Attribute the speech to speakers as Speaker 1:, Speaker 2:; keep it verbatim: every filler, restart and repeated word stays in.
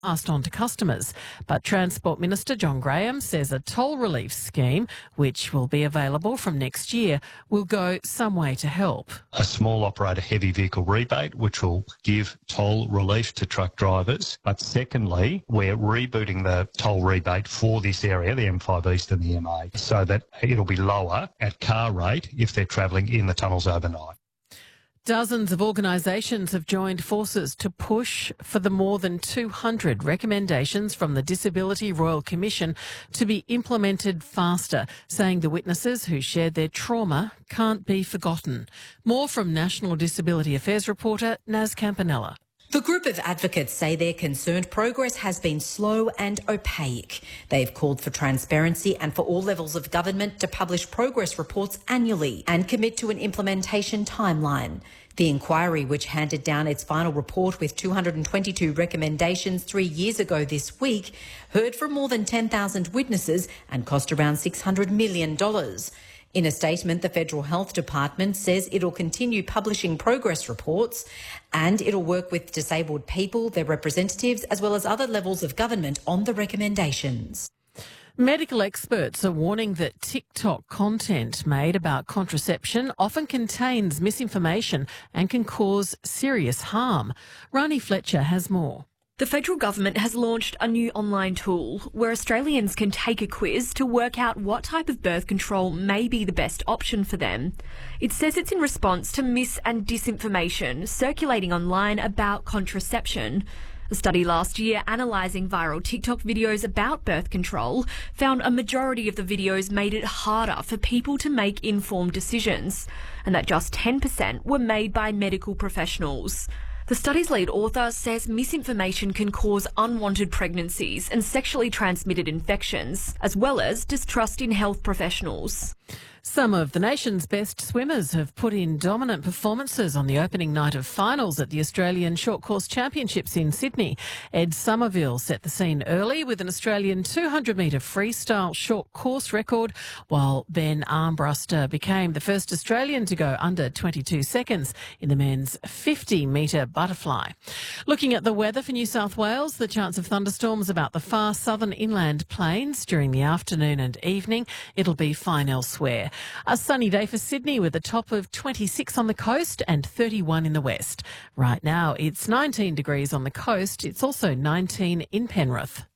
Speaker 1: passed on to customers. But Transport Minister John Graham says a toll relief scheme, which will be available from next year, will go some way to help.
Speaker 2: A small operator heavy vehicle rebate, which will give toll relief to truck drivers. But secondly, we're rebooting the toll rebate for this area, the M five East and the M A, so that it'll be lower at car rate if they're travelling in the tunnels overnight.
Speaker 1: Dozens of organisations have joined forces to push for the more than two hundred recommendations from the Disability Royal Commission to be implemented faster, saying the witnesses who shared their trauma can't be forgotten. More from National Disability Affairs reporter Naz Campanella.
Speaker 3: The group of advocates say they're concerned progress has been slow and opaque. They've called for transparency and for all levels of government to publish progress reports annually and commit to an implementation timeline. The inquiry, which handed down its final report with two hundred twenty-two recommendations three years ago this week, heard from more than ten thousand witnesses and cost around six hundred million dollars. In a statement, the Federal Health Department says it'll continue publishing progress reports and it'll work with disabled people, their representatives, as well as other levels of government on the recommendations.
Speaker 1: Medical experts are warning that TikTok content made about contraception often contains misinformation and can cause serious harm. Rani Fletcher has more.
Speaker 4: The federal government has launched a new online tool where Australians can take a quiz to work out what type of birth control may be the best option for them. It says it's in response to mis- and disinformation circulating online about contraception. A study last year analysing viral TikTok videos about birth control found a majority of the videos made it harder for people to make informed decisions, and that just ten percent were made by medical professionals. The study's lead author says misinformation can cause unwanted pregnancies and sexually transmitted infections, as well as distrust in health professionals.
Speaker 1: Some of the nation's best swimmers have put in dominant performances on the opening night of finals at the Australian Short Course Championships in Sydney. Ed Somerville set the scene early with an Australian two hundred metre freestyle short course record, while Ben Armbruster became the first Australian to go under twenty-two seconds in the men's fifty metre butterfly. Looking at the weather for New South Wales, the chance of thunderstorms about the far southern inland plains during the afternoon and evening. It'll be fine elsewhere. A sunny day for Sydney with a top of twenty-six on the coast and thirty-one in the west. Right now it's nineteen degrees on the coast. It's also nineteen in Penrith.